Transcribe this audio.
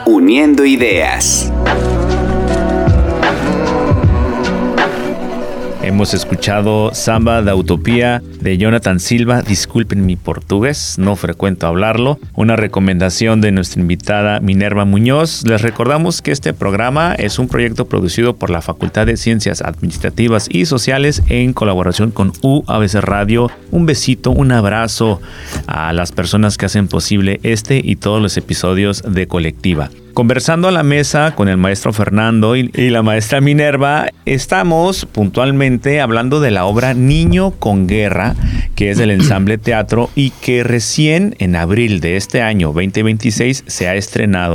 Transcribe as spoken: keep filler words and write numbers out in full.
Uniendo Ideas. Hemos escuchado Samba da Utopía de Jonathan Silva. Disculpen mi portugués, no frecuento hablarlo. Una recomendación de nuestra invitada Minerva Muñoz. Les recordamos que este programa es un proyecto producido por la Facultad de Ciencias Administrativas y Sociales en colaboración con U A B C Radio. Un besito, un abrazo a las personas que hacen posible este y todos los episodios de Colectiva. Conversando a la mesa con el maestro Fernando y, y la maestra Minerva, estamos puntualmente hablando de la obra Niño con Guerra, que es del Ensamble Teatro y que recién en abril de este año veinte veintiséis se ha estrenado